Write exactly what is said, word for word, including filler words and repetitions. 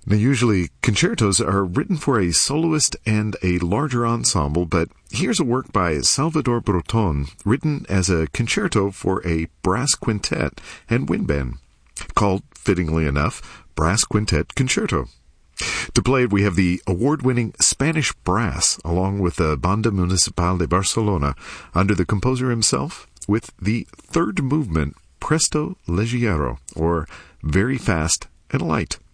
Now, usually, concertos are written for a soloist and a larger ensemble, but here's a work by Salvador Breton, written as a concerto for a brass quintet and wind band, called, fittingly enough, Brass Quintet Concerto. To play it, we have the award-winning Spanish Brass, along with the Banda Municipal de Barcelona, under the composer himself, with the third movement, Presto Leggero, or Very Fast and Light.